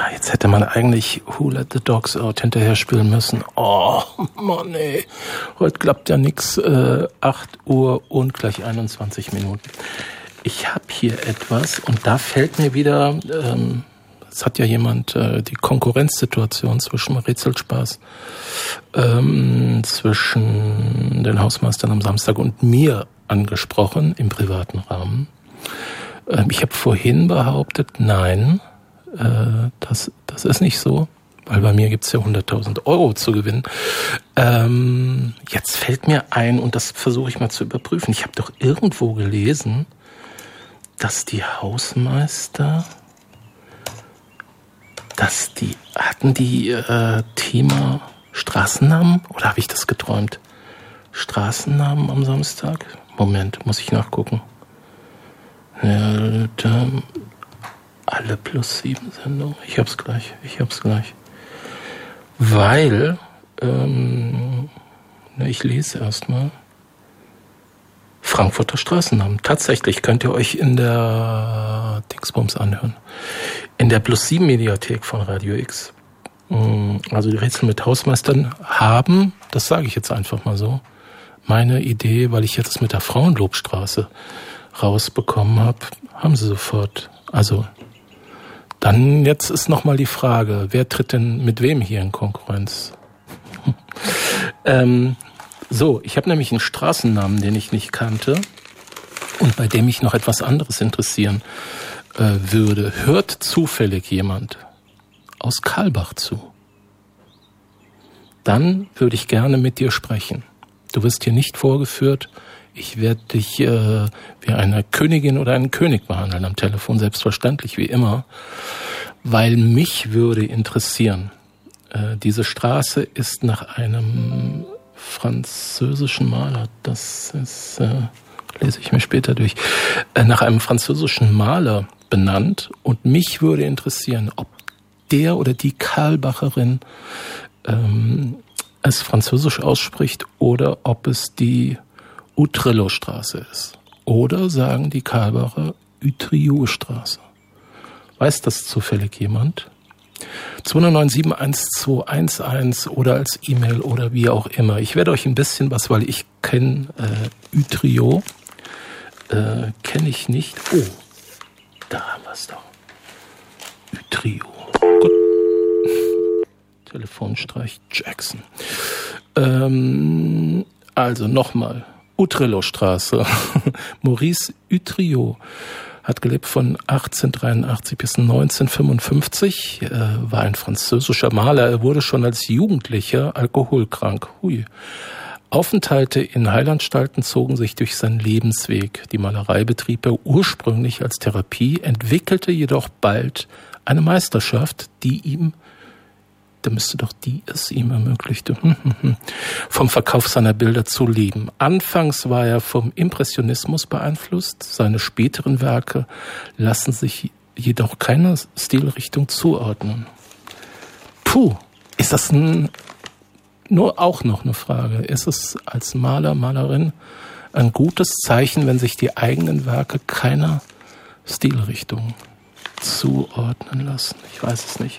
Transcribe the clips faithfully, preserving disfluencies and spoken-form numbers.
Ah, jetzt hätte man eigentlich Who Let the Dogs Out hinterher spielen müssen. Oh, Mann, ey. Heute klappt ja nix. Äh, acht Uhr und gleich einundzwanzig Minuten. Ich habe hier etwas und da fällt mir wieder, ähm, es hat ja jemand äh, die Konkurrenzsituation zwischen Rätselspaß, ähm, zwischen den Hausmeistern am Samstag und mir angesprochen im privaten Rahmen. Ähm, ich habe vorhin behauptet, nein, äh, das, das ist nicht so, weil bei mir gibt's ja hunderttausend Euro zu gewinnen. Ähm, jetzt fällt mir ein, und das versuche ich mal zu überprüfen, ich habe doch irgendwo gelesen, dass die Hausmeister, dass die, hatten die äh, Thema Straßennamen? Oder habe ich das geträumt? Straßennamen am Samstag? Moment, muss ich nachgucken. Ja, da, alle plus sieben Sendungen. Ich hab's gleich, ich hab's gleich. Weil, ähm, na, ich lese erstmal. Frankfurter Straßennamen. Tatsächlich könnt ihr euch in der Dingsbums anhören. In der Plus sieben Mediathek von Radio X. Also die Rätsel mit Hausmeistern haben, das sage ich jetzt einfach mal so, meine Idee, weil ich jetzt mit der Frauenlobstraße rausbekommen habe, haben sie sofort. Also dann jetzt ist nochmal die Frage, wer tritt denn mit wem hier in Konkurrenz? ähm, So, ich habe nämlich einen Straßennamen, den ich nicht kannte und bei dem mich noch etwas anderes interessieren äh, würde. Hört zufällig jemand aus Karlbach zu? Dann würde ich gerne mit dir sprechen. Du wirst hier nicht vorgeführt. Ich werde dich äh, wie eine Königin oder einen König behandeln am Telefon, selbstverständlich, wie immer. Weil mich würde interessieren, äh, diese Straße ist nach einem französischen Maler, das ist, äh, lese ich mir später durch, äh, nach einem französischen Maler benannt und mich würde interessieren, ob der oder die Karlbacherin ähm, es französisch ausspricht oder ob es die Utrillo-Straße ist. Oder sagen die Karlbacher Utrillo-Straße. Weiß das zufällig jemand? zwei neun sieben eins zwei eins eins oder als E-Mail oder wie auch immer. Ich werde euch ein bisschen was, weil ich kenne äh, Utrillo, äh, kenne ich nicht. Oh, da haben wir es doch. Utrillo. Gut. Telefonstreich Jackson. Ähm, also nochmal. Utrillo-Straße. Maurice Utrillo hat gelebt von achtzehnhundertdreiundachtzig bis neunzehnhundertfünfundfünfzig, äh, war ein französischer Maler. Er wurde schon als Jugendlicher alkoholkrank. Hui. Aufenthalte in Heilanstalten zogen sich durch seinen Lebensweg. Die Malerei betrieb er ursprünglich als Therapie, entwickelte jedoch bald eine Meisterschaft, die ihm, da müsste doch die es ihm ermöglichte, vom Verkauf seiner Bilder zu leben. Anfangs war er vom Impressionismus beeinflusst. Seine späteren Werke lassen sich jedoch keiner Stilrichtung zuordnen. Puh, ist das ein, nur auch noch eine Frage. Ist es als Maler, Malerin ein gutes Zeichen, wenn sich die eigenen Werke keiner Stilrichtung zuordnen lassen? Ich weiß es nicht.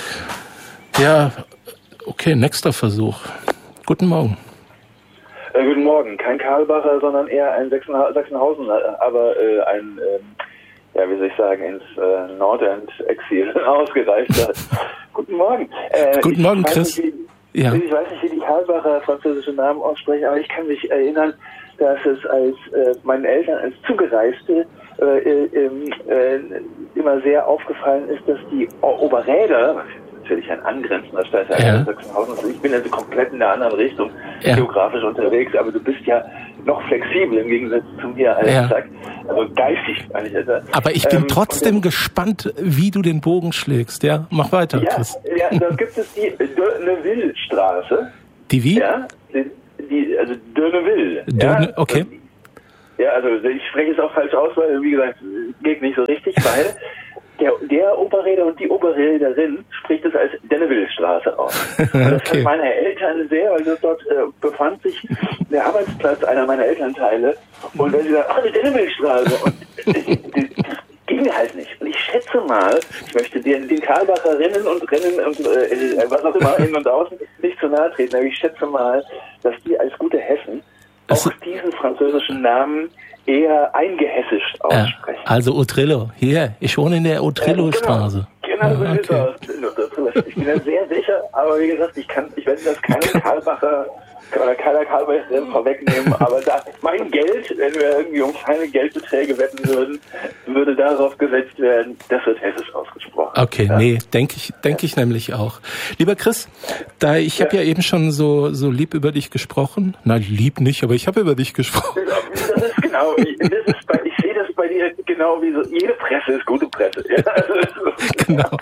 Ja, okay, nächster Versuch. Guten Morgen. Äh, guten Morgen. Kein Karlbacher, sondern eher ein Sachsenha- Sachsenhausen, aber äh, ein, äh, ja, wie soll ich sagen, ins äh, Nordend-Exil ausgereifter. Guten Morgen. Äh, Guten Morgen, Chris. Nicht, wie, ja. Ich weiß nicht, wie die Karlbacher französische Namen aussprechen, aber ich kann mich erinnern, dass es als äh, meinen Eltern als Zugereiste äh, äh, äh, immer sehr aufgefallen ist, dass die o- Oberräder, natürlich ein angrenzender Stadtteil ja. Sachsenhausen. Also ich bin also komplett in der anderen Richtung ja. geografisch unterwegs, aber du bist ja noch flexibel im Gegensatz zu mir als ja. Tag. Also geistig, meine ich. Also, aber ich bin ähm, trotzdem und, gespannt, wie du den Bogen schlägst. Ja, mach weiter, ja, Chris. Ja, da gibt es die Dönneville-Straße. Die wie? Ja, die, die also Dönneville. Dönne, ja, okay. Ja, also ich spreche es auch falsch aus, weil, wie gesagt, geht nicht so richtig, weil Der, der Oberräder und die Oberräderin spricht es als Denneville-Straße aus. Und das okay. fand meine Eltern sehr, weil dort äh, befand sich der Arbeitsplatz einer meiner Elternteile. Und wenn sie sagen, ach, die Denneville-Straße. Und das ging halt nicht. Und ich schätze mal, ich möchte den, den Karlbacherinnen und Rennen und äh, was auch immer innen und außen nicht zu nahe treten, aber ich schätze mal, dass die als gute Hessen auch diesen französischen Namen eher eingehessischt aussprechen. Also Utrillo, hier, ich wohne in der Utrillo-Straße. Genau, genau so sieht es aus. Ich bin da sehr sicher, aber wie gesagt, ich kann, ich werde das keine Karlbacher oder keiner Karlbacher vorwegnehmen, aber da mein Geld, wenn wir irgendwie um kleine Geldbeträge wetten würden, würde darauf gesetzt werden, das wird hessisch ausgesprochen. Okay, ja. nee, denke ich, denke ich nämlich auch. Lieber Chris, da ich ja. habe ja eben schon so so lieb über dich gesprochen. Nein, lieb nicht, aber ich habe über dich gesprochen. Das ist genau, ich, das ist bei, ich sehe das bei dir genau wie so, jede Presse ist gute Presse. Ja, also, genau.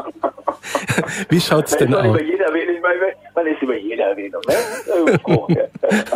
Wie schaut's denn aus? Über jede Erwähnung, man ist über jede Erwähnung, ne? Oh, ja.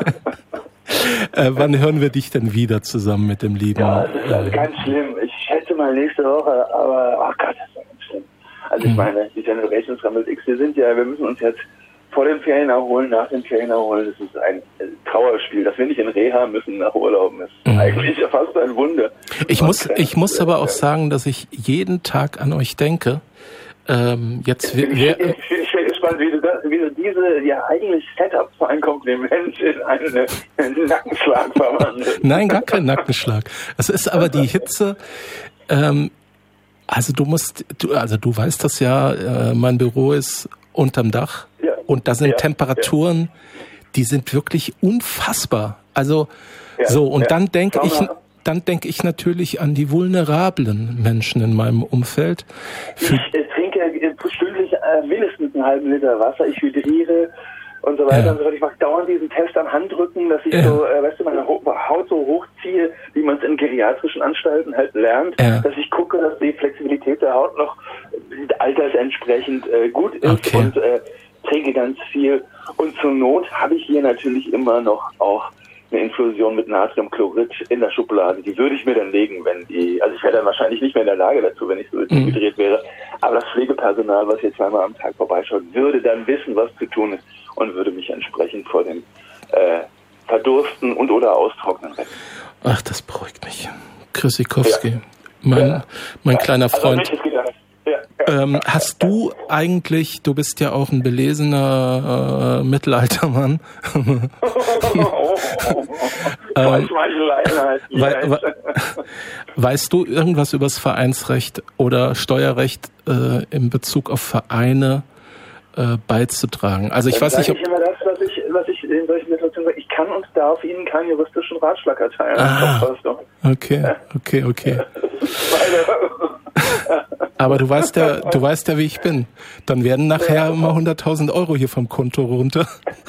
äh, wann hören wir dich denn wieder zusammen mit dem lieben? Ja, das ist also ganz schlimm. Ich schätze mal nächste Woche, aber ach Gott, das ist ganz schlimm. Also ich meine, die Generation Scrambled X, wir sind ja, wir müssen uns jetzt vor den Ferien erholen, nach den Ferien erholen. Das ist ein Trauerspiel. Dass wir nicht in Reha müssen nach Urlauben, ist mhm. eigentlich fast ein Wunder. Ich muss, ich muss aber auch sagen, dass ich jeden Tag an euch denke. Ähm, jetzt ich, ich, ich, ich bin gespannt, wie du, das, wie du diese ja eigentlich Setup für ein Kompliment in einen, einen Nackenschlag verwandelst. Nein, gar kein Nackenschlag. Es ist aber die Hitze. Ähm, also du musst, du, also du weißt das ja. Äh, mein Büro ist unterm Dach ja. und da sind ja. Temperaturen, ja. die sind wirklich unfassbar. Also ja. so und ja. dann denke ich. Dann denke ich natürlich an die vulnerablen Menschen in meinem Umfeld. Für ich äh, trinke stündlich äh, mindestens einen halben Liter Wasser, ich hydriere und so weiter ja. und so fort. Ich mache dauernd diesen Test am Handrücken, dass ich ja. so, äh, weißt du, meine Haut so hochziehe, wie man es in geriatrischen Anstalten halt lernt, ja. dass ich gucke, dass die Flexibilität der Haut noch altersentsprechend äh, gut ist okay. und äh, trinke ganz viel. Und zur Not habe ich hier natürlich immer noch auch eine Infusion mit Natriumchlorid in der Schublade, die würde ich mir dann legen, wenn die, also ich wäre dann wahrscheinlich nicht mehr in der Lage dazu, wenn ich so dehydriert mhm. wäre, aber das Pflegepersonal, was hier zweimal am Tag vorbeischaut, würde dann wissen, was zu tun ist und würde mich entsprechend vor dem äh, Verdursten und oder Austrocknen retten. Ach, das beruhigt mich. Chris Sikowski, ja. mein, ja. mein ja. kleiner Freund. Also, Ähm, hast du eigentlich, du bist ja auch ein belesener äh, Mittelaltermann. ähm, we- we- weißt du irgendwas über das Vereinsrecht oder Steuerrecht äh, in Bezug auf Vereine äh, beizutragen? Also ich Dann weiß nicht, ob... Ich immer das, was ich, was ich in solchen Situationen sage, ich kann und darf Ihnen keinen juristischen Ratschlag erteilen. Ah, okay, okay, okay. Aber du weißt ja, du weißt ja, wie ich bin. Dann werden nachher immer hunderttausend Euro hier vom Konto runter,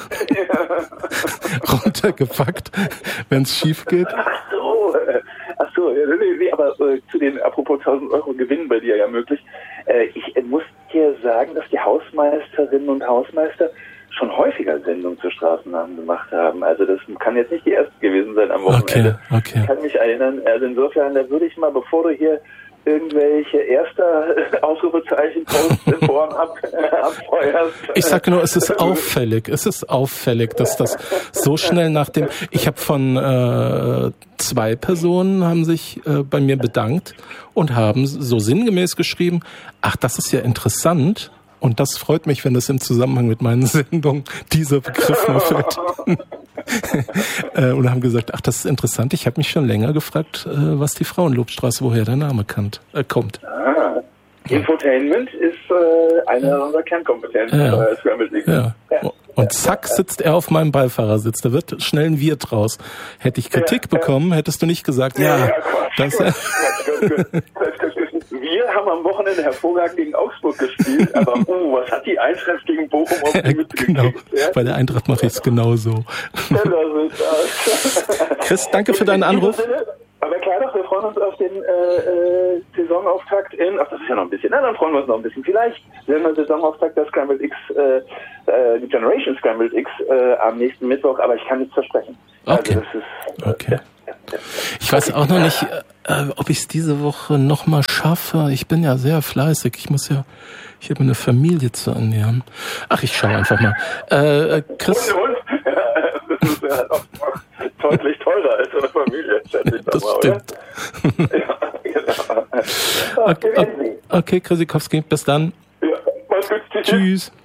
runtergepackt, wenn es schief geht. Ach so, ach so, nee, nee, aber äh, zu den, apropos tausend Euro Gewinn bei dir ja möglich. Äh, ich äh, muss dir sagen, dass die Hausmeisterinnen und Hausmeister schon häufiger Sendungen zu Straßennamen gemacht haben. Also das kann jetzt nicht die erste gewesen sein am Wochenende. Okay, okay. Ich kann mich erinnern. Also insofern, da würde ich mal, bevor du hier irgendwelche erster Ausrufezeichen Posts in Form ab, äh, abfeuerst. Ich sage nur, es ist auffällig. Es ist auffällig, dass das so schnell nach dem... Ich habe von äh, zwei Personen haben sich äh, bei mir bedankt und haben so sinngemäß geschrieben, ach, das ist ja interessant. Und das freut mich, wenn das im Zusammenhang mit meinen Sendungen dieser Begriff nur fällt. Und haben gesagt, ach, das ist interessant. Ich habe mich schon länger gefragt, was die Frauenlobstraße, woher der Name kannt, äh, kommt. Ah, Infotainment ist äh, eine ja. unserer Kernkompetenzen. Ja. Äh, ja. Ja. Und zack, sitzt er auf meinem Beifahrersitz. Da wird schnell ein Wir draus. Hätte ich Kritik ja, bekommen, ja. hättest du nicht gesagt, ja, ja, ja das... Quatsch, Quatsch, Quatsch, Wir haben am Wochenende hervorragend gegen Augsburg gespielt, aber uh, was hat die Eintracht gegen Bochum auf die Mütze genau. gekriegt? Ja? Bei der Eintracht mache ich es genauso. Ja, das Chris, danke für deinen Anruf. Sinne, aber klar doch, wir freuen uns auf den äh, äh, Saisonauftakt in, ach, das ist ja noch ein bisschen, na, dann freuen wir uns noch ein bisschen. Vielleicht werden wir Saisonauftakt der Scrambled X, äh, äh, die Generation Scrambled X äh, am nächsten Mittwoch, aber ich kann nichts versprechen. Okay. Also das ist, äh, okay. Ja. Ich weiß auch noch nicht, äh, ob ich es diese Woche noch mal schaffe. Ich bin ja sehr fleißig. Ich muss ja, ich habe eine Familie zu ernähren. Ach, ich schaue einfach mal. Äh, Chris. Und, und. Das ist ja auch deutlich teurer als eine Familie, schätze ich das mal, stimmt. Oder? Ja, genau. Okay, okay, Krasikowski, bis dann. Ja, mach's gut. Tschüss. Tschüss.